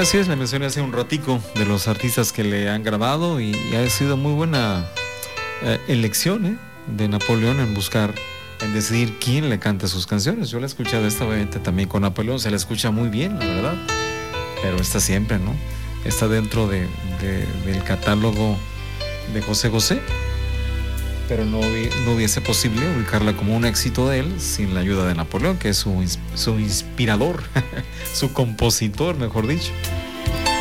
Así es, le mencioné hace un ratico de los artistas que le han grabado y ha sido muy buena elección de Napoleón en decidir quién le canta sus canciones. Yo la he escuchado esta obviamente también con Napoleón, se la escucha muy bien, la verdad, pero está siempre, ¿no? Está dentro del catálogo de José José, pero no hubiese posible ubicarla como un éxito de él sin la ayuda de Napoleón, que es su inspirador, su compositor, mejor dicho.